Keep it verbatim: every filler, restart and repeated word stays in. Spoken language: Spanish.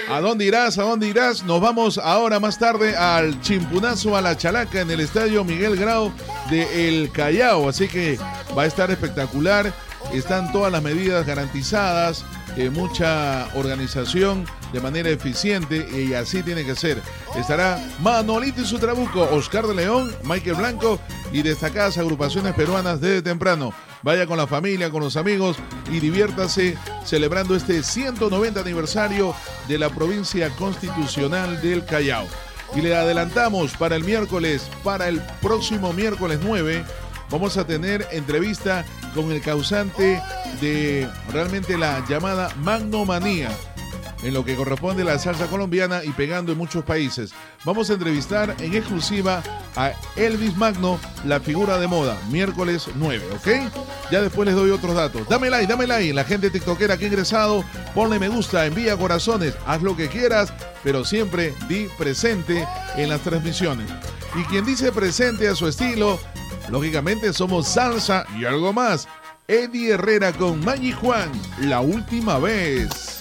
¿A dónde irás? ¿A dónde irás? Nos vamos ahora más tarde al Chimpunazo a la Chalaca en el estadio Miguel Grau de El Callao. Así que va a estar espectacular. Están todas las medidas garantizadas, eh, mucha organización de manera eficiente y así tiene que ser. Estará Manolito y su trabuco, Oscar de León, Michael Blanco y destacadas agrupaciones peruanas desde temprano. Vaya con la familia, con los amigos y diviértase celebrando este ciento noventa aniversario de la provincia constitucional del Callao. Y le adelantamos para el miércoles, para el próximo miércoles nueve, vamos a tener entrevista con el causante de realmente la llamada magnomanía en lo que corresponde a la salsa colombiana y pegando en muchos países. Vamos a entrevistar en exclusiva a Elvis Magno, la figura de moda, miércoles nueve, ¿ok? Ya después les doy otros datos. Dame like, dame like, la gente tiktokera que ha ingresado, ponle me gusta, envía corazones, haz lo que quieras, pero siempre di presente en las transmisiones. Y quien dice presente a su estilo, lógicamente somos salsa y algo más. Eddie Herrera con Maggi Juan, la última vez.